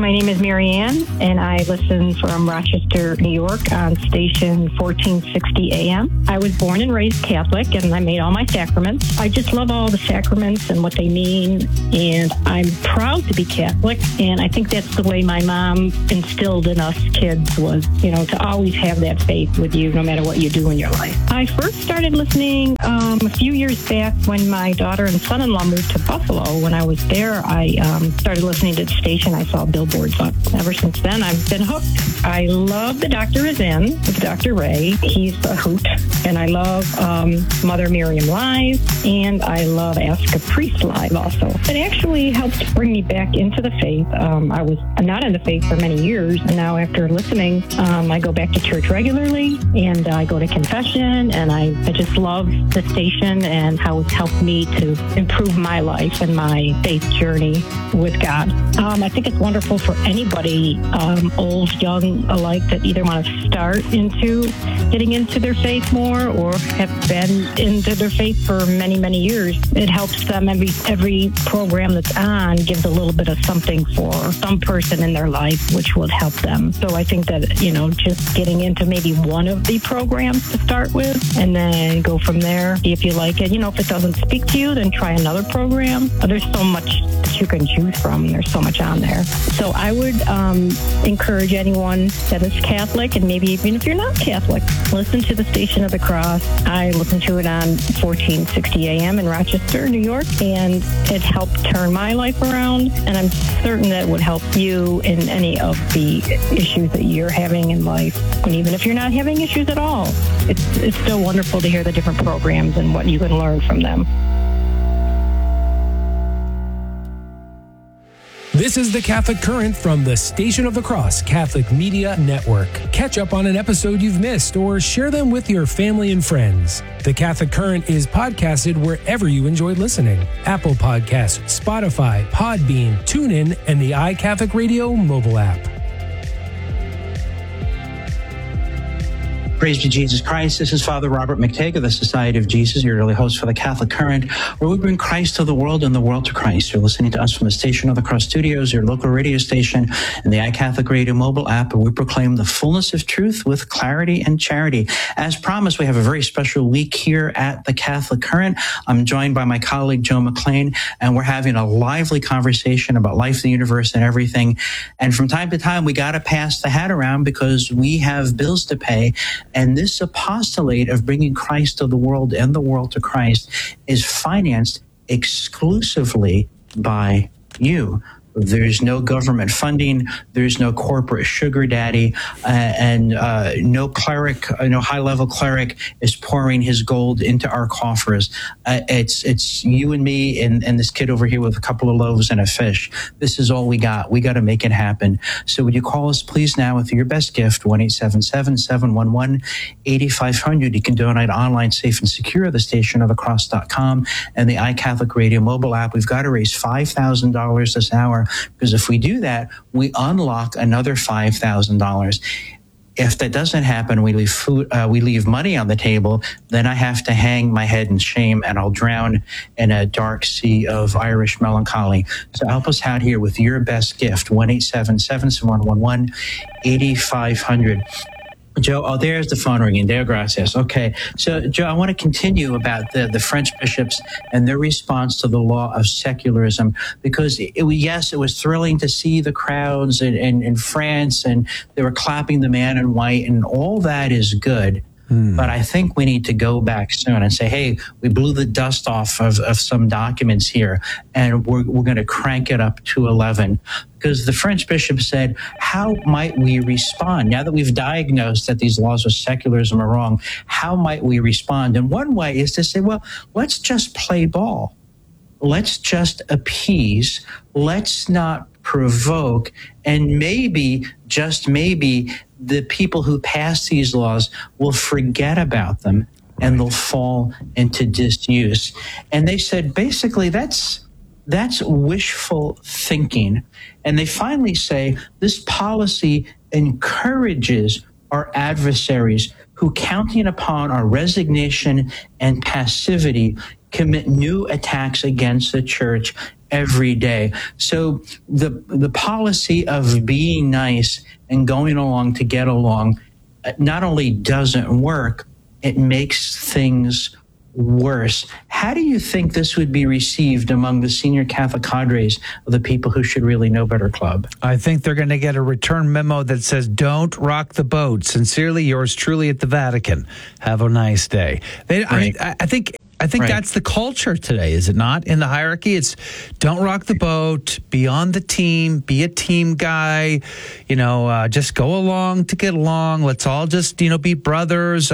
My name is Mary Ann, and I listen from Rochester, New York on station 1460 AM. I was born and raised Catholic, and I made all my sacraments. I just love all the sacraments and what they mean, and I'm proud to be Catholic, and I think that's the way my mom instilled in us kids was, to always have that faith with you no matter what you do in your life. I first started listening a few years back when my daughter and son-in-law moved to Buffalo. When I was there, I started listening to the station. I saw billboards up. Ever since then, I've been hooked. I love The Doctor Is In with Dr. Ray. He's a hoot. And I love Mother Miriam Live, and I love Ask a Priest Live also. It actually helped bring me back into the faith. I was not in the faith for many years, and now after listening, I go back to church regularly, and I go to confession, and I just love the station and how it's helped me to improve my life and my faith journey with God. I think it's wonderful for anybody, old, young alike, that either want to start into getting into their faith more or have been into their faith for many, many years. It helps them. Every program that's on gives a little bit of something for some person in their life, which will help them. So I think that, just getting into maybe one of the programs to start with and then go from there. See if you like it. If it doesn't speak to you, then try another program. There's so much that you can choose from. There's so much on there. So I would encourage anyone that is Catholic, and maybe even if you're not Catholic, listen to the Station of the Cross. I listen to it on 1460 AM in Rochester, New York, and it helped turn my life around, and I'm certain that it would help you in any of the issues that you're having in life. And even if you're not having issues at all, it's still wonderful to hear the different programs and what you can learn from them. This is the Catholic Current from the Station of the Cross Catholic Media Network. Catch up on an episode you've missed or share them with your family and friends. The Catholic Current is podcasted wherever you enjoy listening. Apple Podcasts, Spotify, Podbean, TuneIn, and the iCatholic Radio mobile app. Praise be Jesus Christ. This is Father Robert McTague of the Society of Jesus, your early host for the Catholic Current, where we bring Christ to the world and the world to Christ. You're listening to us from the Station of the Cross Studios, your local radio station, and the iCatholic Radio mobile app, where we proclaim the fullness of truth with clarity and charity. As promised, we have a very special week here at the Catholic Current. I'm joined by my colleague, Joe McLean, and we're having a lively conversation about life, the universe, and everything. And from time to time, we got to pass the hat around because we have bills to pay. And this apostolate of bringing Christ to the world and the world to Christ is financed exclusively by you. There's no government funding. There's no corporate sugar daddy, and no cleric, no high-level cleric is pouring his gold into our coffers. It's you and me and this kid over here with a couple of loaves and a fish. This is all we got. We got to make it happen. So would you call us, please, now with your best gift, 1-877-711-8500. You can donate online, safe and secure, thestationofthecross.com and the iCatholic Radio mobile app. We've got to raise $5,000 this hour, because if we do that, we unlock another $5,000. If that doesn't happen, we leave money on the table, then I have to hang my head in shame and I'll drown in a dark sea of Irish melancholy. So help us out here with your best gift, 1-877-711-8500. Joe, there's the phone ringing. Deo gracias. Okay. So, Joe, I want to continue about the French bishops and their response to the law of secularism, because, it was thrilling to see the crowds in France, and they were clapping the man in white, and all that is good. But I think we need to go back soon and say, hey, we blew the dust off of some documents here, and we're going to crank it up to 11. Because the French bishop said, how might we respond? Now that we've diagnosed that these laws of secularism are wrong, how might we respond? And one way is to say, well, let's just play ball. Let's just appease. Let's not provoke. And maybe, just maybe, the people who pass these laws will forget about them and they'll fall into disuse. And they said, basically, that's wishful thinking. And they finally say this policy encourages our adversaries who, counting upon our resignation and passivity, commit new attacks against the church every day. So the policy of being nice and going along to get along not only doesn't work, it makes things worse. How do you think this would be received among the senior Catholic cadres of the People Who Should Really Know Better Club? I think they're going to get a return memo that says, "Don't rock the boat. Sincerely, yours truly at the Vatican. Have a nice day." Right. I think that's the culture today, is it not? In the hierarchy, it's don't rock the boat, be on the team, be a team guy, just go along to get along. Let's all just, be brothers.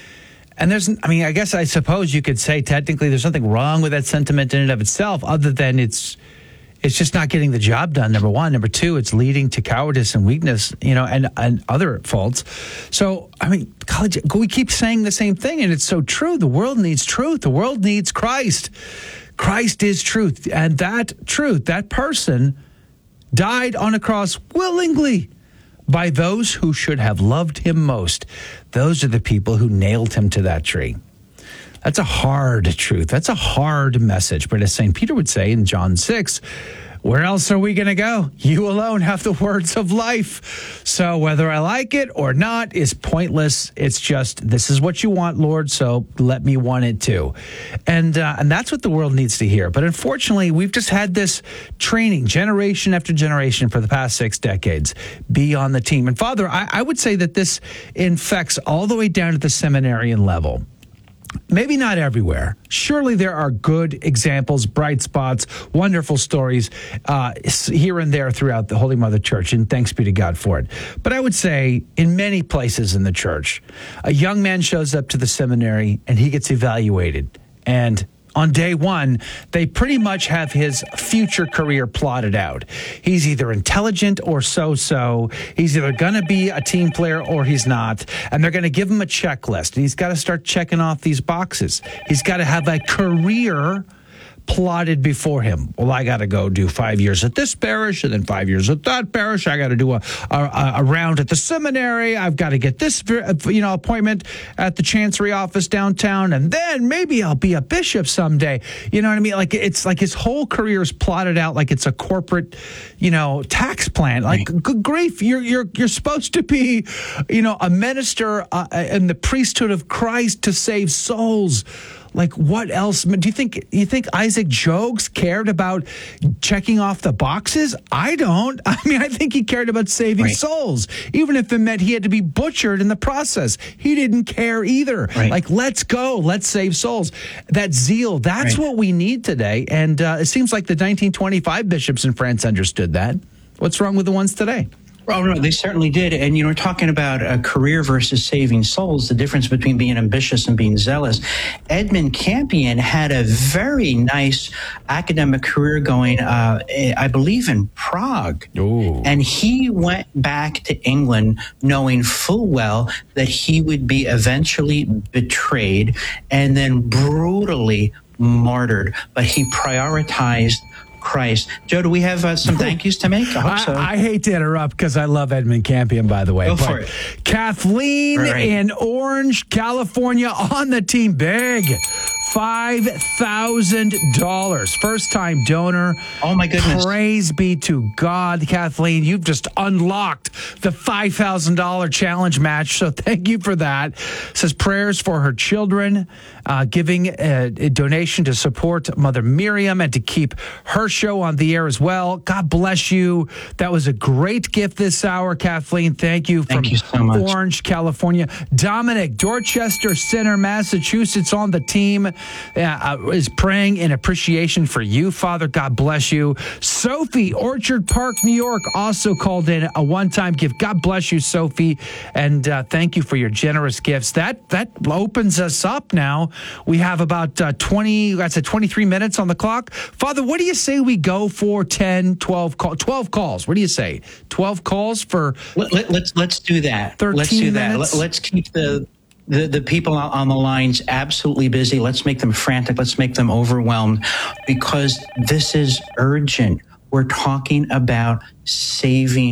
I suppose you could say technically there's nothing wrong with that sentiment in and of itself, other than it's just not getting the job done, number one. Number two, it's leading to cowardice and weakness, and other faults. So, college, we keep saying the same thing, and it's so true. The world needs truth. The world needs Christ. Christ is truth. And that truth, that person died on a cross willingly by those who should have loved him most. Those are the people who nailed him to that tree. That's a hard truth. That's a hard message. But as St. Peter would say in John 6, where else are we going to go? You alone have the words of life. So whether I like it or not is pointless. It's just, this is what you want, Lord, so let me want it too. And that's what the world needs to hear. But unfortunately, we've just had this training generation after generation for the past 6 decades. Be on the team. And Father, I would say that this infects all the way down to the seminarian level. Maybe not everywhere. Surely there are good examples, bright spots, wonderful stories here and there throughout the Holy Mother Church, and thanks be to God for it. But I would say in many places in the church, a young man shows up to the seminary and he gets evaluated. And on day one, they pretty much have his future career plotted out. He's either intelligent or so-so. He's either going to be a team player or he's not. And they're going to give him a checklist. And he's got to start checking off these boxes. He's got to have a career plotted before him. Well, I got to go do 5 years at this parish and then 5 years at that parish. I got to do a round at the seminary. I've got to get this, appointment at the chancery office downtown, and then maybe I'll be a bishop someday. You know what I mean? Like, it's like his whole career is plotted out like it's a corporate, tax plan. Like, good grief, you're supposed to be, a minister in the priesthood of Christ to save souls. Like, what else? Do you think Isaac Jogues cared about checking off the boxes? I don't. I think he cared about saving souls, even if it meant he had to be butchered in the process. He didn't care either. Right. Like, let's go. Let's save souls. That zeal, that's what we need today. And it seems like the 1925 bishops in France understood that. What's wrong with the ones today? Oh, no, they certainly did. And, we're talking about a career versus saving souls, the difference between being ambitious and being zealous. Edmund Campion had a very nice academic career going, I believe, in Prague. Ooh. And he went back to England knowing full well that he would be eventually betrayed and then brutally martyred. But he prioritized Christ. Joe, do we have some thank yous to make? I hope so. I hate to interrupt because I love Edmund Campion, by the way. Go for it. Kathleen in Orange, California on the team. Big. $5,000. First-time donor. Oh, my goodness. Praise be to God, Kathleen. You've just unlocked the $5,000 challenge match, so thank you for that. Says prayers for her children, giving a donation to support Mother Miriam and to keep her show on the air as well. God bless you. That was a great gift this hour, Kathleen. Thank you. Thank you so much. Orange, California. Dominic, Dorchester Center, Massachusetts on the team. Is praying in appreciation for you, Father. God bless you. Sophie, Orchard Park, New York, also called in a one-time gift. God bless you, Sophie, and thank you for your generous gifts. That opens us up now. We have about 23 minutes on the clock. Father, what do you say we go for 12 calls? What do you say? 12 calls for... Let's do that. 13 let's do minutes? that. Let's keep the people on the lines absolutely busy. Let's make them frantic. Let's make them overwhelmed, because this is urgent. We're talking about saving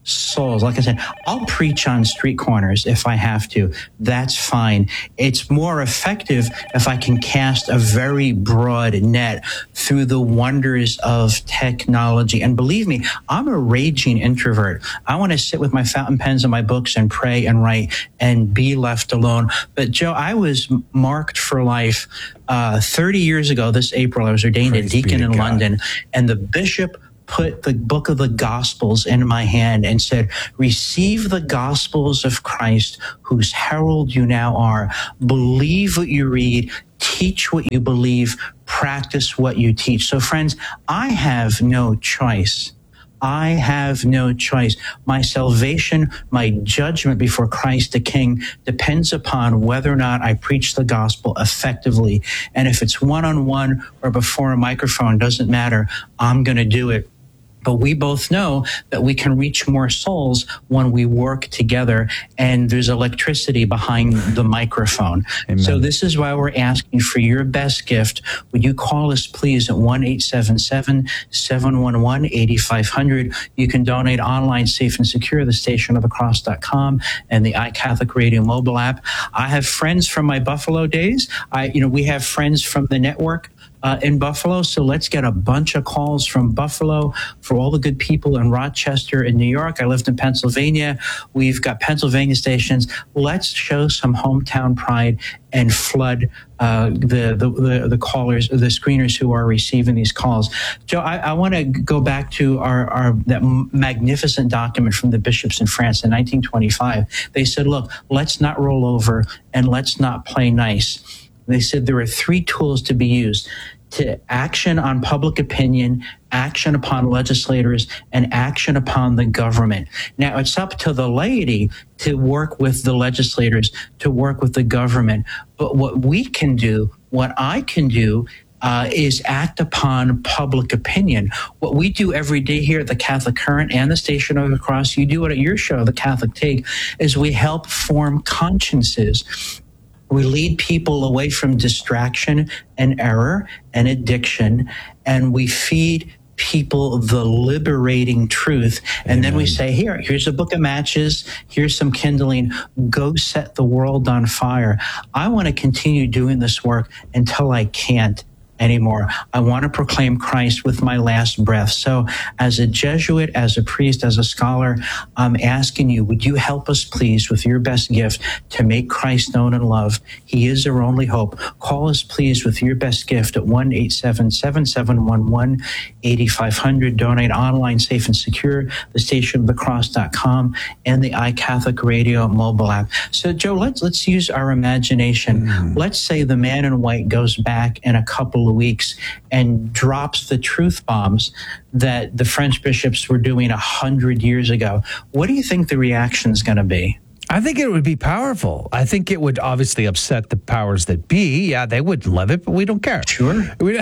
souls. Like I said, I'll preach on street corners if I have to. That's fine. It's more effective if I can cast a very broad net through the wonders of technology. And believe me, I'm a raging introvert. I want to sit with my fountain pens and my books and pray and write and be left alone. But Joe, I was marked for life 30 years ago this April. I was ordained a deacon in London, and the bishop put the book of the Gospels in my hand and said, receive the Gospels of Christ, whose herald you now are. Believe what you read, teach what you believe, practice what you teach. So friends, I have no choice. I have no choice. My salvation, my judgment before Christ the King depends upon whether or not I preach the gospel effectively. And if it's one-on-one or before a microphone, doesn't matter. I'm going to do it. But we both know that we can reach more souls when we work together, and there's electricity behind the microphone. Amen. So this is why we're asking for your best gift. Would you call us, please, at 1-877-711-8500. You can donate online, safe and secure, thestationofthecross.com and the iCatholic Radio mobile app. I have friends from my Buffalo days. We have friends from the network in Buffalo. So let's get a bunch of calls from Buffalo for all the good people in Rochester and New York. I lived in Pennsylvania. We've got Pennsylvania stations. Let's show some hometown pride and flood the callers, the screeners who are receiving these calls. Joe, I want to go back to that magnificent document from the bishops in France in 1925. They said, look, let's not roll over and let's not play nice. They said there are three tools to be used: to action on public opinion, action upon legislators, and action upon the government. Now, it's up to the laity to work with the legislators, to work with the government. But what we can do, what I can do, is act upon public opinion. What we do every day here at the Catholic Current and the Station of the Cross, you do it at your show, The Catholic Take, is we help form consciences. We lead people away from distraction and error and addiction, and we feed people the liberating truth. And then we say, here's a book of matches, here's some kindling, go set the world on fire. I want to continue doing this work until I can't anymore. I want to proclaim Christ with my last breath. So as a Jesuit, as a priest, as a scholar, I'm asking you, would you help us please with your best gift to make Christ known and loved? He is our only hope. Call us please with your best gift at 1-877-711-8500. Donate online, safe and secure, thestationofthecross.com and the iCatholic Radio mobile app. So Joe, let's use our imagination. Let's say the man in white goes back in a couple of weeks and drops the truth bombs that the French bishops were doing 100 years ago. What do you think the reaction is going to be? I think it would be powerful. I think it would obviously upset the powers that be. Yeah, they wouldn't love it, but we don't care. Sure.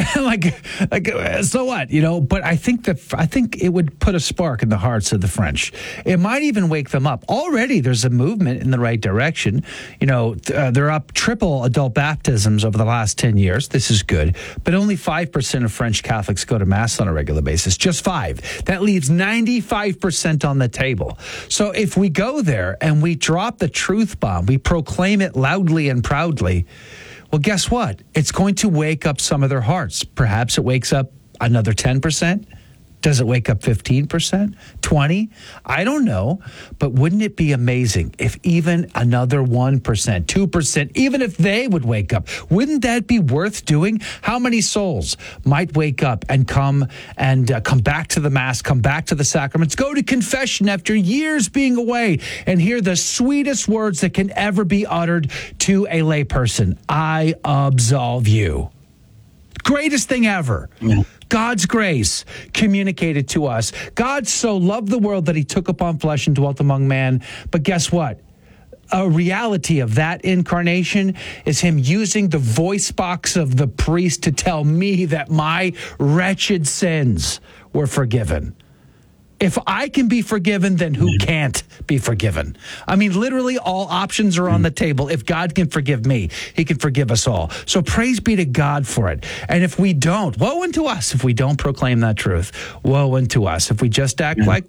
So what? But I think it would put a spark in the hearts of the French. It might even wake them up. Already, there's a movement in the right direction. They're up triple adult baptisms over the last 10 years. This is good. But only 5% of French Catholics go to Mass on a regular basis. Just 5. That leaves 95% on the table. So if we go there and we drop the truth bomb, we proclaim it loudly and proudly, well, guess what? It's going to wake up some of their hearts. Perhaps it wakes up another 10%. Does it wake up 15%? 20%? I don't know. But wouldn't it be amazing if even another 1%, 2%, even if they would wake up? Wouldn't that be worth doing? How many souls might wake up and come back to the Mass, come back to the sacraments, go to confession after years being away, and hear the sweetest words that can ever be uttered to a layperson? I absolve you. Greatest thing ever. Yeah. God's grace communicated to us. God so loved the world that he took upon flesh and dwelt among man. But guess what? A reality of that incarnation is him using the voice box of the priest to tell me that my wretched sins were forgiven. If I can be forgiven, then who can't be forgiven? I mean, literally all options are on the table. If God can forgive me, he can forgive us all. So praise be to God for it. And if we don't, woe unto us if we don't proclaim that truth. Woe unto us if we just act like, well,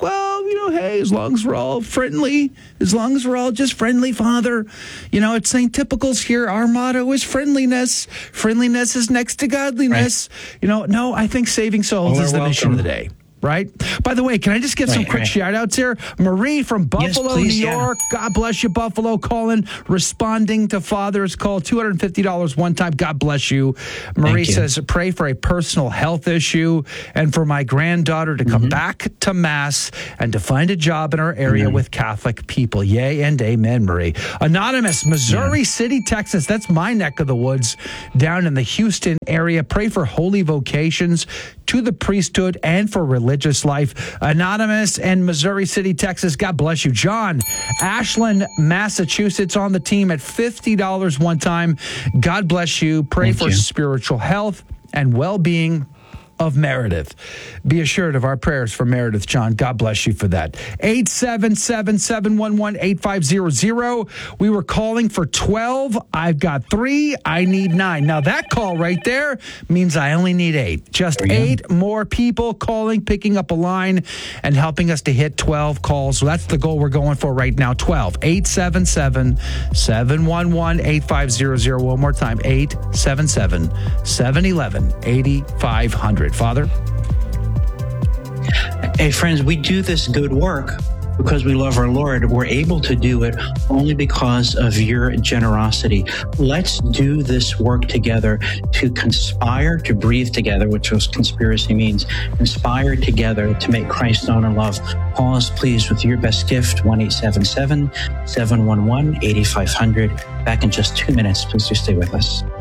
hey, as long as we're all friendly, as long as we're all just friendly, Father. At St. Typical's here, our motto is friendliness. Friendliness is next to godliness. Right. No, I think saving souls is the mission of the day. Right? By the way, can I just get some quick shout outs here? Marie from Buffalo, New York. Yeah. God bless you, Buffalo. Calling, responding to Father's call. $250 one time. God bless you. Marie says, pray for a personal health issue and for my granddaughter to come back to Mass and to find a job in our area with Catholic people. Yay and amen, Marie. Anonymous, Missouri City, Texas. That's my neck of the woods down in the Houston area. Pray for holy vocations to the priesthood and for religious life. Anonymous and Missouri City, Texas. God bless you. John, Ashland, Massachusetts on the team at $50 one time. God bless you. Pray for spiritual health and well-being of Meredith. Be assured of our prayers for Meredith, John. God bless you for that. 877-711-8500. We were calling for 12. I've got 3. I need 9. Now that call right there means I only need 8. Just 8 more people calling, picking up a line, and helping us to hit 12 calls. So that's the goal we're going for right now. 12. 877-711-8500. One more time. 877-711-8500. Father? Hey, friends, we do this good work because we love our Lord. We're able to do it only because of your generosity. Let's do this work together to conspire to breathe together, which was conspiracy means. Conspire together to make Christ known and loved. Call us, please, with your best gift, 1-877-711-8500. Back in just 2 minutes. Please do stay with us.